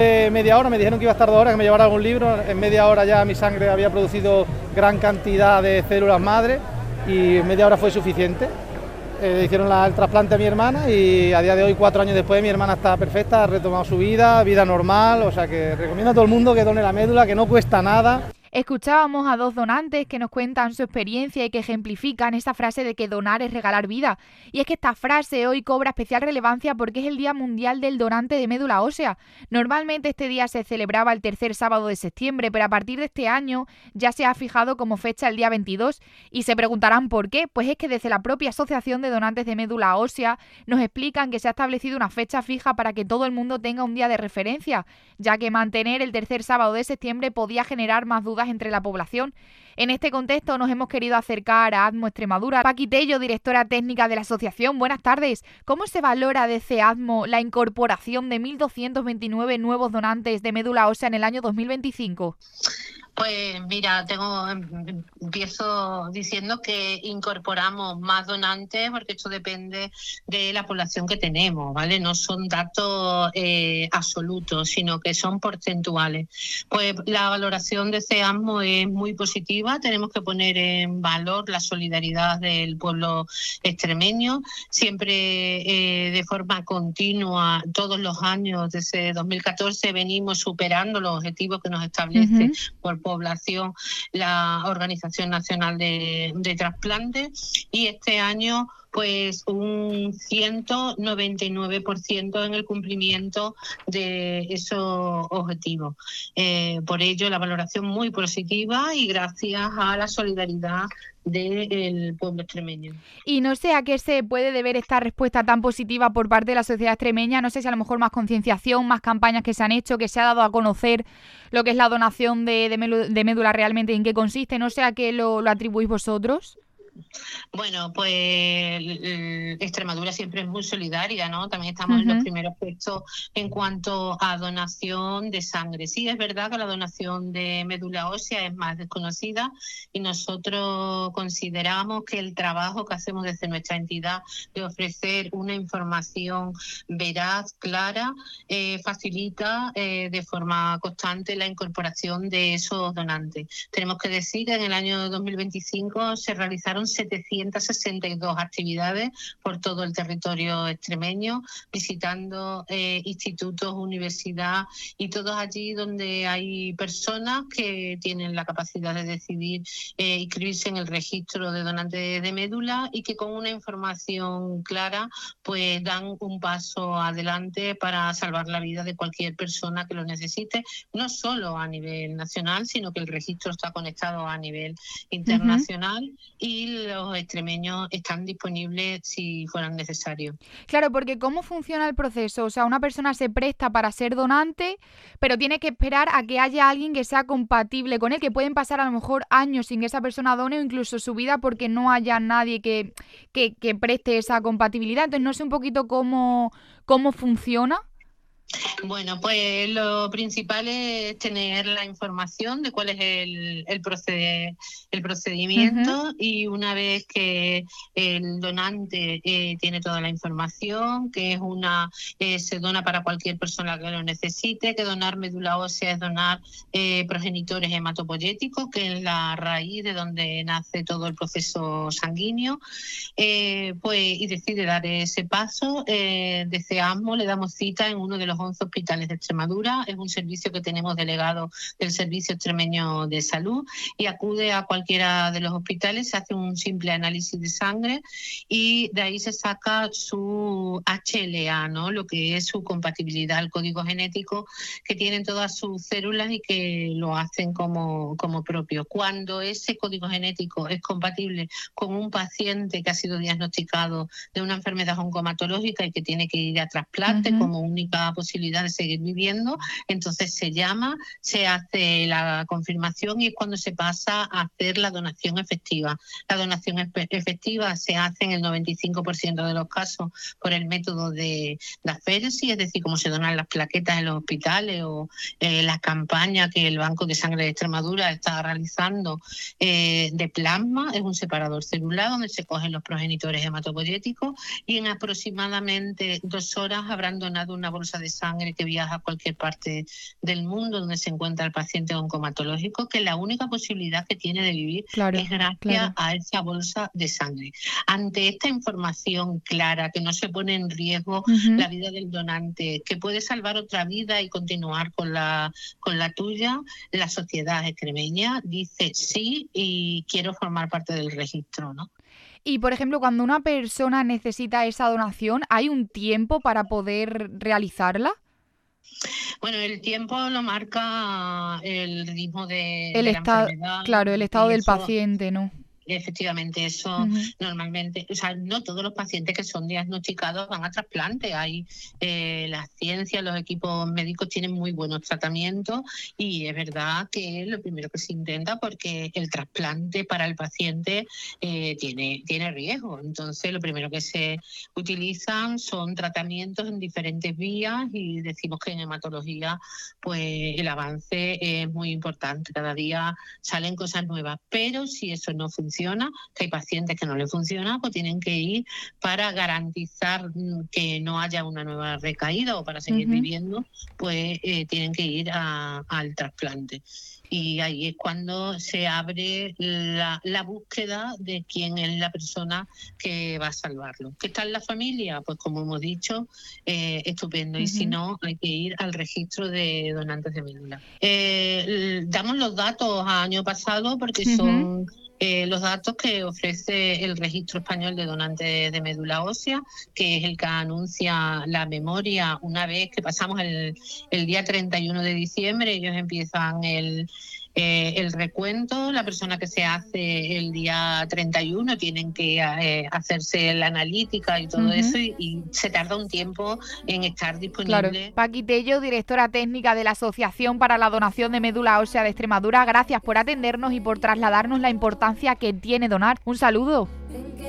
Media hora, me dijeron que iba a estar 2 horas, que me llevara algún libro. En media hora ya mi sangre había producido gran cantidad de células madre y en media hora fue suficiente. Hicieron el trasplante a mi hermana y a día de hoy, 4 años después, mi hermana está perfecta, ha retomado su vida normal, o sea que recomiendo a todo el mundo que done la médula, que no cuesta nada. Escuchábamos a 2 donantes que nos cuentan su experiencia y que ejemplifican esa frase de que donar es regalar vida. Y es que esta frase hoy cobra especial relevancia porque es el Día Mundial del Donante de Médula Ósea. Normalmente este día se celebraba el tercer sábado de septiembre, pero a partir de este año ya se ha fijado como fecha el día 22. Y se preguntarán por qué. Pues es que desde la propia Asociación de Donantes de Médula Ósea nos explican que se ha establecido una fecha fija para que todo el mundo tenga un día de referencia, ya que mantener el tercer sábado de septiembre podía generar más dudas entre la población. En este contexto nos hemos querido acercar a ADMO Extremadura. Paqui Tello, directora técnica de la asociación, buenas tardes. ¿Cómo se valora desde ADMO la incorporación de 1.229 nuevos donantes de médula ósea en el año 2025? Pues mira, empiezo diciendo que incorporamos más donantes porque esto depende de la población que tenemos, ¿vale? No son datos absolutos, sino que son porcentuales. Pues la valoración de CEASMO es muy positiva. Tenemos que poner en valor la solidaridad del pueblo extremeño. Siempre de forma continua, todos los años, desde 2014, venimos superando los objetivos que nos establece por población la Organización Nacional de Trasplantes, y este año pues un 199% en el cumplimiento de esos objetivos. Por ello, la valoración muy positiva y gracias a la solidaridad del pueblo extremeño. Y no sé a qué se puede deber esta respuesta tan positiva por parte de la sociedad extremeña. No sé si a lo mejor más concienciación, más campañas que se han hecho, que se ha dado a conocer lo que es la donación de médula realmente, en qué consiste. No sé a qué lo atribuís vosotros. Bueno, pues Extremadura siempre es muy solidaria, ¿no? También estamos en los primeros puestos en cuanto a donación de sangre. Sí, es verdad que la donación de médula ósea es más desconocida y nosotros consideramos que el trabajo que hacemos desde nuestra entidad de ofrecer una información veraz, clara, facilita de forma constante la incorporación de esos donantes. Tenemos que decir que en el año 2025 se realizaron 762 actividades por todo el territorio extremeño, visitando institutos, universidad y todos allí donde hay personas que tienen la capacidad de decidir inscribirse en el registro de donantes de médula y que con una información clara pues dan un paso adelante para salvar la vida de cualquier persona que lo necesite, no solo a nivel nacional, sino que el registro está conectado a nivel internacional y los extremeños están disponibles si fueran necesarios. Claro, porque ¿cómo funciona el proceso? O sea, una persona se presta para ser donante, pero tiene que esperar a que haya alguien que sea compatible con él, que pueden pasar a lo mejor años sin que esa persona done o incluso su vida porque no haya nadie que preste esa compatibilidad. Entonces, no sé un poquito cómo funciona. Bueno, pues lo principal es tener la información de cuál es el procedimiento y una vez que el donante tiene toda la información, que se dona para cualquier persona que lo necesite, que donar médula ósea es donar progenitores hematopoyéticos, que es la raíz de donde nace todo el proceso sanguíneo, y decide dar ese paso, deseamos, le damos cita en uno de los 11 hospitales de Extremadura. Es un servicio que tenemos delegado del Servicio Extremeño de Salud y acude a cualquiera de los hospitales, se hace un simple análisis de sangre y de ahí se saca su HLA, ¿no? Lo que es su compatibilidad, el código genético que tienen todas sus células y que lo hacen como propio. Cuando ese código genético es compatible con un paciente que ha sido diagnosticado de una enfermedad oncomatológica y que tiene que ir a trasplante como única posibilidad de seguir viviendo, entonces se llama, se hace la confirmación y es cuando se pasa a hacer la donación efectiva. La donación efectiva se hace en el 95% de los casos por el método de la aféresis, es decir, como se donan las plaquetas en los hospitales o las campañas que el Banco de Sangre de Extremadura está realizando de plasma. Es un separador celular donde se cogen los progenitores hematopoyéticos y en aproximadamente 2 horas habrán donado una bolsa de sangre que viaja a cualquier parte del mundo donde se encuentra el paciente oncomatológico, que la única posibilidad que tiene de vivir es gracias a esa bolsa de sangre. Ante esta información clara, que no se pone en riesgo la vida del donante, que puede salvar otra vida y continuar con la tuya, la sociedad extremeña dice sí y quiero formar parte del registro, ¿no? Y, por ejemplo, cuando una persona necesita esa donación, ¿hay un tiempo para poder realizarla? Bueno, el tiempo lo marca el ritmo de El la estado, enfermedad. claro, el estado del paciente, ¿no? Efectivamente, eso normalmente, o sea, no todos los pacientes que son diagnosticados van a trasplante. Hay la ciencia, los equipos médicos tienen muy buenos tratamientos y es verdad que es lo primero que se intenta porque el trasplante para el paciente tiene riesgo. Entonces, lo primero que se utilizan son tratamientos en diferentes vías y decimos que en hematología, pues el avance es muy importante. Cada día salen cosas nuevas, pero si eso no funciona, que hay pacientes que no les funciona, pues tienen que ir para garantizar que no haya una nueva recaída o para seguir viviendo, pues tienen que ir al trasplante. Y ahí es cuando se abre la búsqueda de quién es la persona que va a salvarlo. ¿Qué tal la familia? Pues como hemos dicho, estupendo. Y si no, hay que ir al registro de donantes de médula. Damos los datos a año pasado porque son los datos que ofrece el Registro Español de Donantes de Médula Ósea, que es el que anuncia la memoria una vez que pasamos el día 31 de diciembre. Ellos empiezan el recuento. La persona que se hace el día 31 tienen que hacerse la analítica y todo eso y se tarda un tiempo en estar disponible. Claro. Paqui Tello, directora técnica de la Asociación para la Donación de Médula Ósea de Extremadura, gracias por atendernos y por trasladarnos la importancia que tiene donar. Un saludo.